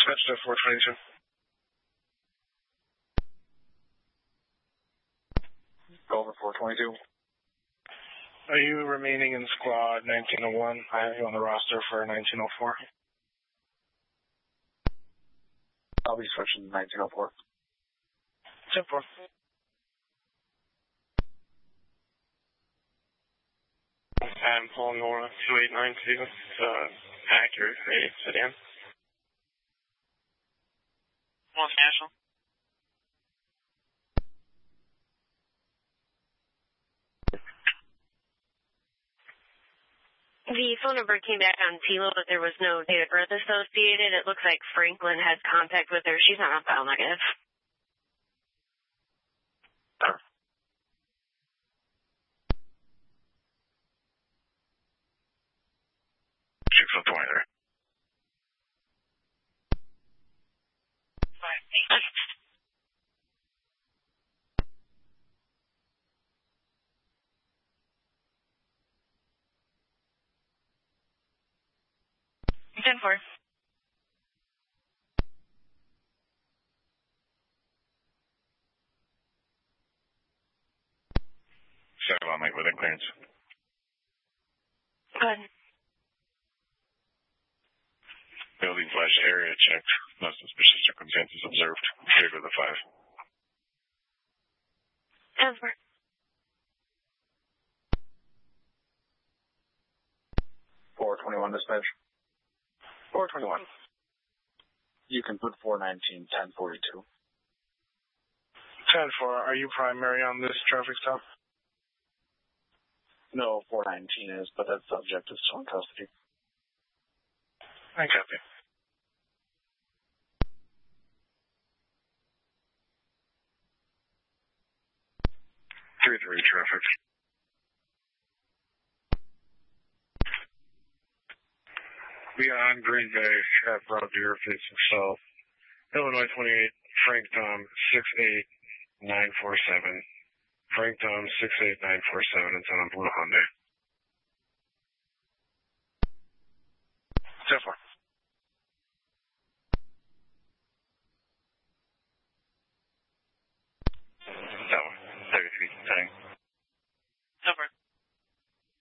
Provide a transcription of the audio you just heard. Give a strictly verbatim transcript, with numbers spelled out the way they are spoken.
Dispatch to four twenty-two. Over four twenty-two. Are you remaining in squad nineteen oh one? I have you on the roster for nineteen oh four. I'll be switching to nineteen oh four. ten four. I'm pulling Nora two eight nine two. Uh, accurate for eight sedan. What's National? The phone number came back on Tilo, but there was no date of birth associated. It looks like Franklin had contact with her. She's not on file negative. six oh twenty there. Fine, thank you. ten four. Second on Lake within clearance. Good. Building slash area checked. No suspicious circumstances observed. Clear to the five. Over. four twenty-one dispatch. four twenty-one. You can put four nineteen, ten forty-two. ten four, are you primary on this traffic stop? No, four nineteen is, but that subject is still in custody. I copy. three three traffic. Beyond Green Bay at Broad Deer facing south. Illinois twenty-eight, Frank Tom six eight nine four seven. Frank Tom six eight nine four seven, it's on a blue Hyundai. ten four.